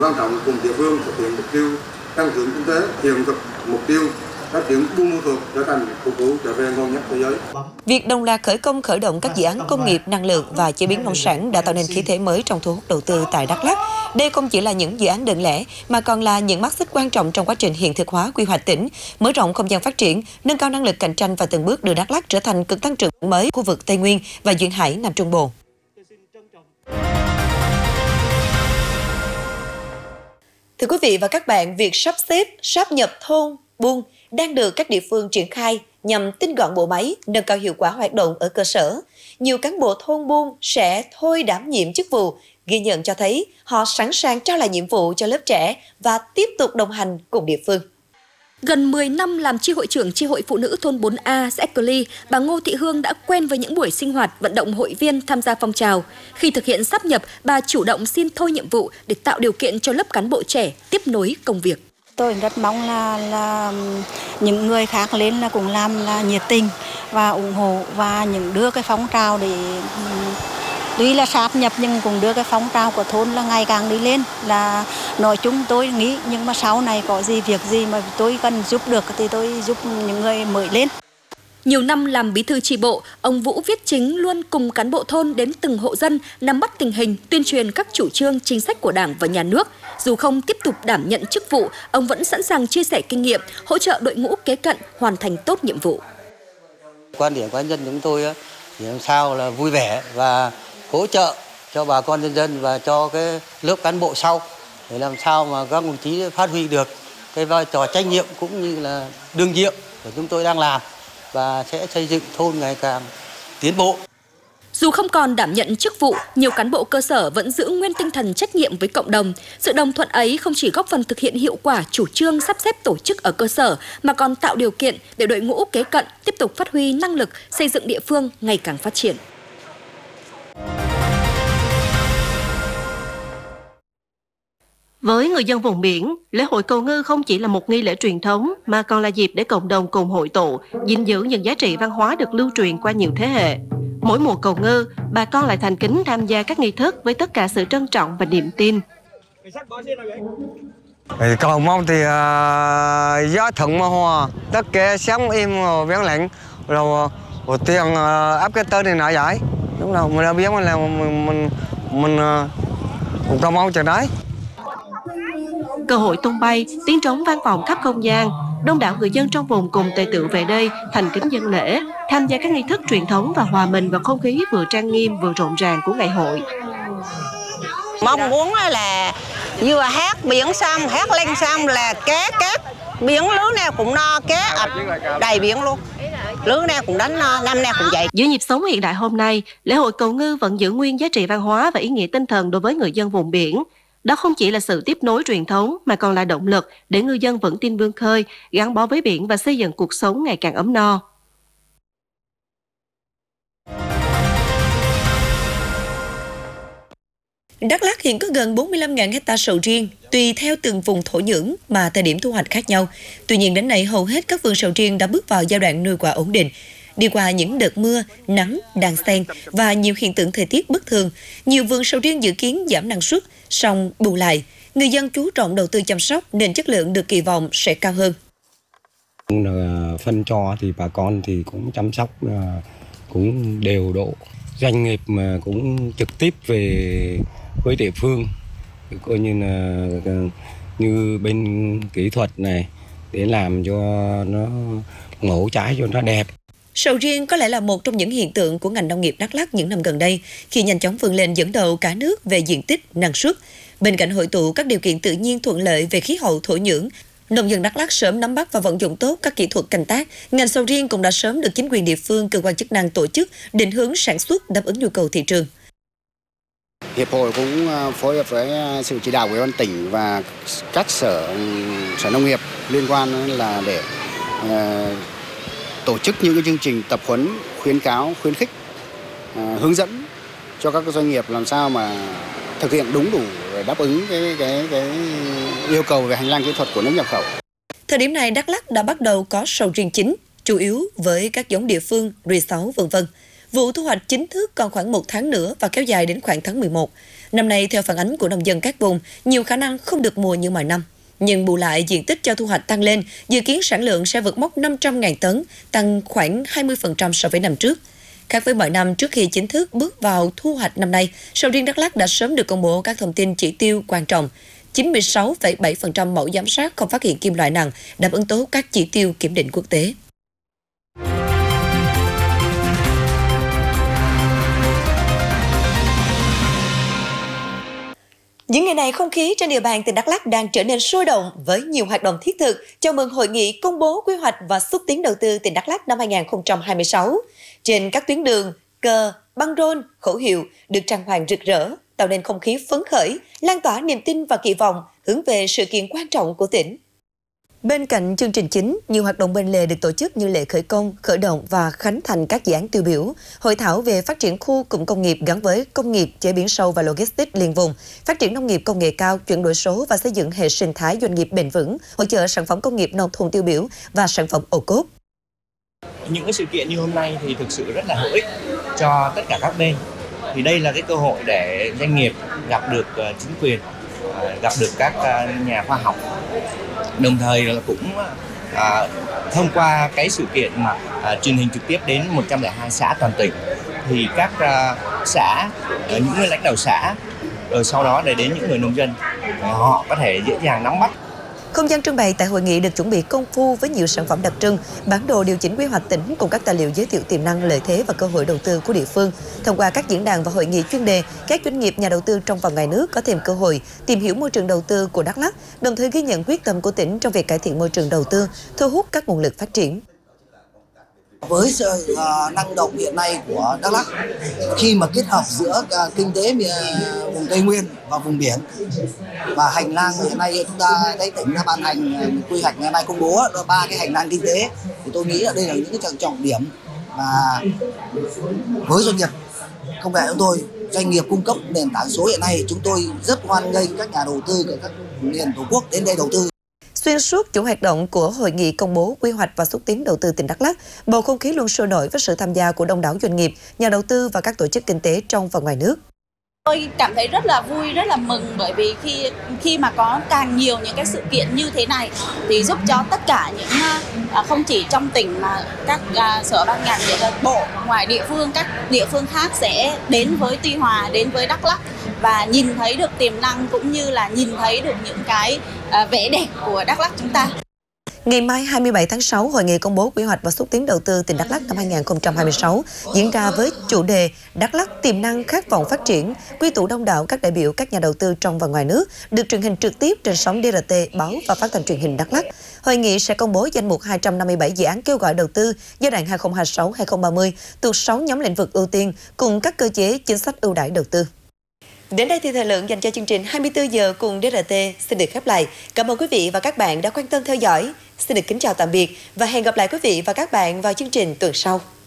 Quan trọng cùng địa phương thực hiện mục tiêu tăng trưởng kinh tế, hiện thực mục tiêu phát triển Buôn Ma Thuột trở thành phục vụ chợ ve ngon nhất thế giới. Việc đồng loạt khởi động các dự án công nghiệp, năng lượng và chế biến nông sản đã tạo nên khí thế mới trong thu hút đầu tư tại Đắk Lắk. Đây không chỉ là những dự án đơn lẻ mà còn là những mắt xích quan trọng trong quá trình hiện thực hóa quy hoạch tỉnh, mở rộng không gian phát triển, nâng cao năng lực cạnh tranh và từng bước đưa Đắk Lắk trở thành cực tăng trưởng mới khu vực Tây Nguyên và duyên hải Nam Trung Bộ. Thưa quý vị và các bạn, việc sắp xếp, sáp nhập thôn, buôn đang được các địa phương triển khai nhằm tinh gọn bộ máy, nâng cao hiệu quả hoạt động ở cơ sở. Nhiều cán bộ thôn buôn sẽ thôi đảm nhiệm chức vụ, ghi nhận cho thấy họ sẵn sàng trao lại nhiệm vụ cho lớp trẻ và tiếp tục đồng hành cùng địa phương. Gần 10 năm làm chi hội trưởng chi hội phụ nữ thôn 4A xã Eckley, bà Ngô Thị Hương đã quen với những buổi sinh hoạt vận động hội viên tham gia phong trào. Khi thực hiện sáp nhập, bà chủ động xin thôi nhiệm vụ để tạo điều kiện cho lớp cán bộ trẻ tiếp nối công việc. Tôi rất mong là những người khác lên là cũng làm là nhiệt tình và ủng hộ và những đưa cái phong trào để tuy là sát nhập nhưng cũng đưa cái phong trào của thôn là ngày càng đi lên. Là nói chung tôi nghĩ nhưng mà sau này có việc gì mà tôi cần giúp được thì tôi giúp những người mới lên. Nhiều năm làm bí thư chi bộ, ông Vũ Viết Chính luôn cùng cán bộ thôn đến từng hộ dân nắm bắt tình hình, tuyên truyền các chủ trương, chính sách của Đảng và Nhà nước. Dù không tiếp tục đảm nhận chức vụ, ông vẫn sẵn sàng chia sẻ kinh nghiệm, hỗ trợ đội ngũ kế cận hoàn thành tốt nhiệm vụ. Quan điểm cá nhân chúng tôi thì làm sao là vui vẻ và hỗ trợ cho bà con nhân dân và cho cái lớp cán bộ sau để làm sao mà các đồng chí phát huy được cái vai trò trách nhiệm cũng như là đương nhiệm của chúng tôi đang làm và sẽ xây dựng thôn ngày càng tiến bộ. Dù không còn đảm nhận chức vụ, nhiều cán bộ cơ sở vẫn giữ nguyên tinh thần trách nhiệm với cộng đồng. Sự đồng thuận ấy không chỉ góp phần thực hiện hiệu quả chủ trương sắp xếp tổ chức ở cơ sở, mà còn tạo điều kiện để đội ngũ kế cận tiếp tục phát huy năng lực, xây dựng địa phương ngày càng phát triển. Với người dân vùng biển, lễ hội cầu ngư không chỉ là một nghi lễ truyền thống mà còn là dịp để cộng đồng cùng hội tụ, gìn giữ những giá trị văn hóa được lưu truyền qua nhiều thế hệ. Mỗi mùa cầu ngư, bà con lại thành kính tham gia các nghi thức với tất cả sự trân trọng và niềm tin. Cầu mong thì gió thuận mưa hòa, tất cả sống im vắng lặng, rồi tiền áp cái tên này nọ vậy. Đúng rồi, mình đã biết là mình cầu mong chừng đấy. Cơ hội tung bay, tiếng trống vang vọng khắp không gian. Đông đảo người dân trong vùng cùng tề tựu về đây thành kính dân lễ, tham gia các nghi thức truyền thống và hòa mình vào không khí vừa trang nghiêm vừa rộn ràng của ngày hội. Mong muốn là vừa hát biển xong, hát lên xong là cá biển lứa nào cũng no, cá đầy biển luôn. Lứa nào cũng đánh no, năm nào cũng vậy. Giữa nhịp sống hiện đại hôm nay, lễ hội cầu ngư vẫn giữ nguyên giá trị văn hóa và ý nghĩa tinh thần đối với người dân vùng biển. Đó không chỉ là sự tiếp nối truyền thống mà còn là động lực để ngư dân vững tin vươn khơi, gắn bó với biển và xây dựng cuộc sống ngày càng ấm no. Đắk Lắk hiện có gần 45.000 ha sầu riêng, tùy theo từng vùng thổ nhưỡng mà thời điểm thu hoạch khác nhau. Tuy nhiên đến nay hầu hết các vườn sầu riêng đã bước vào giai đoạn nuôi quả ổn định. Đi qua những đợt mưa, nắng, đan xen và nhiều hiện tượng thời tiết bất thường, nhiều vườn sầu riêng dự kiến giảm năng suất, song bù lại, người dân chú trọng đầu tư chăm sóc nên chất lượng được kỳ vọng sẽ cao hơn. Phân cho thì bà con thì cũng chăm sóc cũng đều độ. Doanh nghiệp mà cũng trực tiếp về với địa phương, coi như là như bên kỹ thuật này để làm cho nó ngổ trái cho nó đẹp. Sầu riêng có lẽ là một trong những hiện tượng của ngành nông nghiệp Đắk Lắk những năm gần đây, khi nhanh chóng vươn lên dẫn đầu cả nước về diện tích, năng suất. Bên cạnh hội tụ các điều kiện tự nhiên thuận lợi về khí hậu thổ nhưỡng, nông dân Đắk Lắk sớm nắm bắt và vận dụng tốt các kỹ thuật canh tác. Ngành sầu riêng cũng đã sớm được chính quyền địa phương, cơ quan chức năng tổ chức định hướng sản xuất đáp ứng nhu cầu thị trường. Hiệp hội cũng phối hợp với sự chỉ đạo của Ủy ban tỉnh và các sở nông nghiệp liên quan là để tổ chức những cái chương trình tập huấn, khuyến cáo, khuyến khích, hướng dẫn cho các doanh nghiệp làm sao mà thực hiện đúng đủ để đáp ứng cái yêu cầu về hành lang kỹ thuật của nước nhập khẩu. Thời điểm này Đắk Lắk đã bắt đầu có sầu riêng chính, chủ yếu với các giống địa phương, R6 v.v. Vụ thu hoạch chính thức còn khoảng 1 tháng nữa và kéo dài đến khoảng tháng 11. Năm nay, theo phản ánh của nông dân các vùng, nhiều khả năng không được mùa như mọi năm. Nhưng bù lại, diện tích cho thu hoạch tăng lên, dự kiến sản lượng sẽ vượt mốc 500.000 tấn, tăng khoảng 20% so với năm trước. Khác với mọi năm, trước khi chính thức bước vào thu hoạch năm nay, sầu riêng Đắk Lắk đã sớm được công bố các thông tin chỉ tiêu quan trọng. 96,7% mẫu giám sát không phát hiện kim loại nặng, đáp ứng tốt các chỉ tiêu kiểm định quốc tế. Những ngày này, không khí trên địa bàn tỉnh Đắk Lắk đang trở nên sôi động với nhiều hoạt động thiết thực chào mừng hội nghị công bố quy hoạch và xúc tiến đầu tư tỉnh Đắk Lắk năm 2026. Trên các tuyến đường, cờ, băng rôn, khẩu hiệu được trang hoàng rực rỡ, tạo nên không khí phấn khởi, lan tỏa niềm tin và kỳ vọng hướng về sự kiện quan trọng của tỉnh. Bên cạnh chương trình chính, nhiều hoạt động bên lề được tổ chức như lễ khởi công, khởi động và khánh thành các dự án tiêu biểu, hội thảo về phát triển khu cụm công nghiệp gắn với công nghiệp chế biến sâu và logistics liên vùng, phát triển nông nghiệp công nghệ cao, chuyển đổi số và xây dựng hệ sinh thái doanh nghiệp bền vững, hỗ trợ sản phẩm công nghiệp nông thôn tiêu biểu và sản phẩm ô cốp. Những cái sự kiện như hôm nay thì thực sự rất là hữu ích cho tất cả các bên. Thì đây là cái cơ hội để doanh nghiệp gặp được chính quyền, gặp được các nhà khoa học. Đồng thời là cũng thông qua cái sự kiện mà truyền hình trực tiếp đến 102 xã toàn tỉnh, thì các xã, những người lãnh đạo xã, rồi sau đó để đến những người nông dân, họ có thể dễ dàng nắm bắt. Không gian trưng bày tại hội nghị được chuẩn bị công phu với nhiều sản phẩm đặc trưng, bản đồ điều chỉnh quy hoạch tỉnh cùng các tài liệu giới thiệu tiềm năng, lợi thế và cơ hội đầu tư của địa phương. Thông qua các diễn đàn và hội nghị chuyên đề, các doanh nghiệp, nhà đầu tư trong và ngoài nước có thêm cơ hội tìm hiểu môi trường đầu tư của Đắk Lắk, đồng thời ghi nhận quyết tâm của tỉnh trong việc cải thiện môi trường đầu tư, thu hút các nguồn lực phát triển. Với sự năng động hiện nay của Đắk Lắk, khi mà kết hợp giữa kinh tế vùng Tây Nguyên và vùng biển và hành lang hiện nay chúng ta thấy tỉnh đã ban hành quy hoạch ngày nay công bố 3 cái hành lang kinh tế, thì tôi nghĩ là đây là những cái trọng điểm mà với doanh nghiệp công nghệ của tôi, doanh nghiệp cung cấp nền tảng số hiện nay, chúng tôi rất hoan nghênh các nhà đầu tư của các miền Tổ quốc đến đây đầu tư. Xuyên suốt chuỗi hoạt động của hội nghị công bố quy hoạch và xúc tiến đầu tư tỉnh Đắk Lắk, bầu không khí luôn sôi nổi với sự tham gia của đông đảo doanh nghiệp, nhà đầu tư và các tổ chức kinh tế trong và ngoài nước. Tôi cảm thấy rất là vui, rất là mừng, bởi vì khi mà có càng nhiều những cái sự kiện như thế này thì giúp cho tất cả những không chỉ trong tỉnh mà các sở ban ngành, bộ ngoài địa phương, các địa phương khác sẽ đến với Tuy Hòa, đến với Đắk Lắk và nhìn thấy được tiềm năng cũng như là nhìn thấy được những cái vẻ đẹp của Đắk Lắk chúng ta. Ngày mai 27 tháng 6, hội nghị công bố quy hoạch và xúc tiến đầu tư tỉnh Đắk Lắk năm 2026 diễn ra với chủ đề Đắk Lắk tiềm năng khát vọng phát triển, quy tụ đông đảo các đại biểu, các nhà đầu tư trong và ngoài nước, được truyền hình trực tiếp trên sóng DRT, báo và phát thanh truyền hình Đắk Lắk. Hội nghị sẽ công bố danh mục 257 dự án kêu gọi đầu tư giai đoạn 2026-2030 thuộc 6 nhóm lĩnh vực ưu tiên cùng các cơ chế chính sách ưu đãi đầu tư. Đến đây thì thời lượng dành cho chương trình 24 giờ cùng DRT xin được khép lại. Cảm ơn quý vị và các bạn đã quan tâm theo dõi. Xin được kính chào tạm biệt và hẹn gặp lại quý vị và các bạn vào chương trình tuần sau.